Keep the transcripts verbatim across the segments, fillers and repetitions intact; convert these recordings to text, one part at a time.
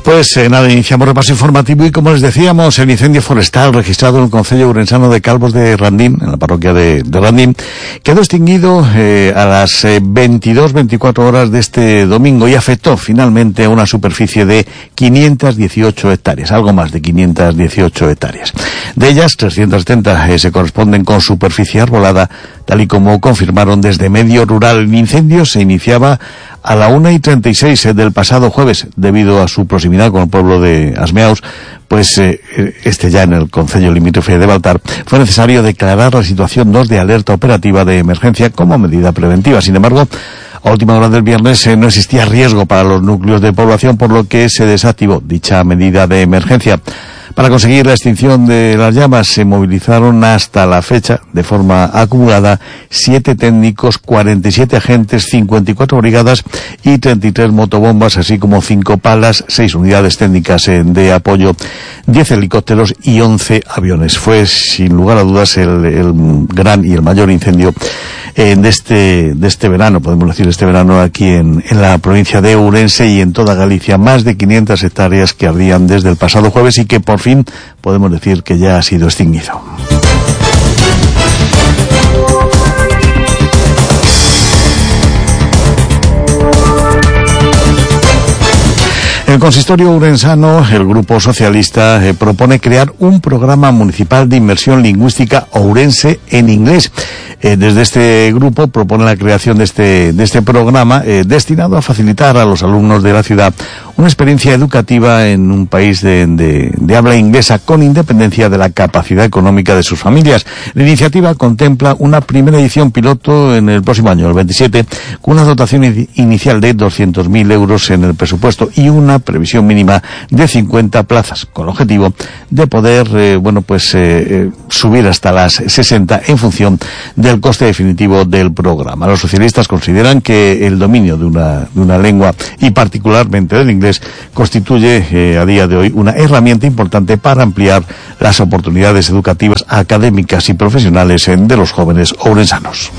Pues eh, nada, iniciamos repaso informativo y como les decíamos, el incendio forestal registrado en el concello ourensano de Calvos de Randín, en la parroquia de, de Randín, quedó extinguido eh, a las eh, veintidós veinticuatro horas de este domingo y afectó finalmente a una superficie de quinientas dieciocho hectáreas, algo más de quinientas dieciocho hectáreas. De ellas, trescientas setenta eh, se corresponden con superficie arbolada, tal y como confirmaron desde Medio Rural. El incendio se iniciaba a la una y treinta y seis del pasado jueves, debido a su proximidad con el pueblo de Asmeaus, pues eh, este ya en el concello limítrofe de Baltar, fue necesario declarar la situación dos de alerta operativa de emergencia como medida preventiva. Sin embargo, a última hora del viernes eh, no existía riesgo para los núcleos de población, por lo que se desactivó dicha medida de emergencia. Para conseguir la extinción de las llamas se movilizaron hasta la fecha, de forma acumulada, siete técnicos, cuarenta y siete agentes, cincuenta y cuatro brigadas y treinta y tres motobombas, así como cinco palas, seis unidades técnicas eh, de apoyo, diez helicópteros y once aviones. Fue, sin lugar a dudas, el, el gran y el mayor incendio eh, de este de este verano, podemos decir este verano aquí en, en la provincia de Ourense y en toda Galicia. Más de quinientas hectáreas que ardían desde el pasado jueves y que por fin podemos decir que ya ha sido extinguido. El consistorio ourensano, el grupo socialista, eh, propone crear un programa municipal de inmersión lingüística ourense en inglés. Eh, desde este grupo propone la creación de este, de este programa eh, destinado a facilitar a los alumnos de la ciudad una experiencia educativa en un país de, de, de habla inglesa con independencia de la capacidad económica de sus familias. La iniciativa contempla una primera edición piloto en el próximo año, el veintisiete, con una dotación inicial de doscientos mil euros en el presupuesto y una previsión mínima de cincuenta plazas, con el objetivo de poder, eh, bueno, pues eh, eh, subir hasta las sesenta en función del coste definitivo del programa. Los socialistas consideran que el dominio de una, de una lengua y particularmente del inglés constituye eh, a día de hoy una herramienta importante para ampliar las oportunidades educativas, académicas y profesionales eh, de los jóvenes ourensanos.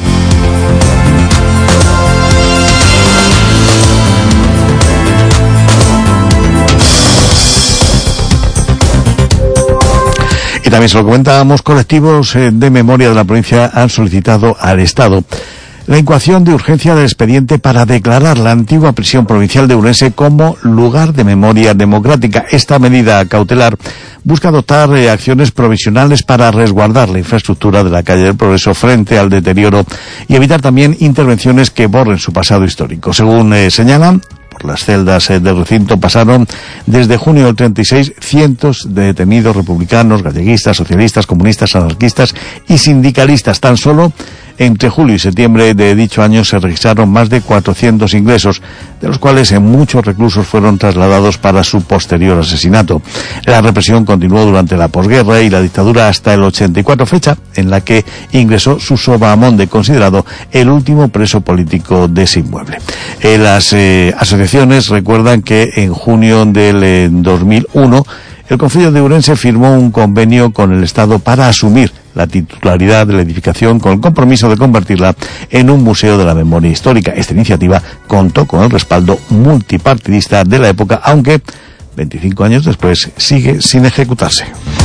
Y también se lo comentábamos, colectivos eh, de memoria de la provincia han solicitado al Estado la incoación de urgencia del expediente para declarar la antigua prisión provincial de Ourense como lugar de memoria democrática. Esta medida cautelar busca adoptar eh, acciones provisionales para resguardar la infraestructura de la calle del Progreso frente al deterioro y evitar también intervenciones que borren su pasado histórico. Según eh, señalan, por las celdas eh, del recinto pasaron desde junio del treinta y seis cientos de detenidos republicanos, galleguistas, socialistas, comunistas, anarquistas y sindicalistas. Tan solo entre julio y septiembre de dicho año se registraron más de cuatrocientos ingresos, de los cuales en muchos reclusos fueron trasladados para su posterior asesinato. La represión continuó durante la posguerra y la dictadura hasta el ochenta y cuatro, fecha en la que ingresó Suso Bahamonde, considerado el último preso político de ese inmueble. Eh, las eh, asociaciones recuerdan que en junio del eh, dos mil uno el concello de Ourense firmó un convenio con el Estado para asumir la titularidad de la edificación con el compromiso de convertirla en un museo de la memoria histórica. Esta iniciativa contó con el respaldo multipartidista de la época, aunque veinticinco años después sigue sin ejecutarse.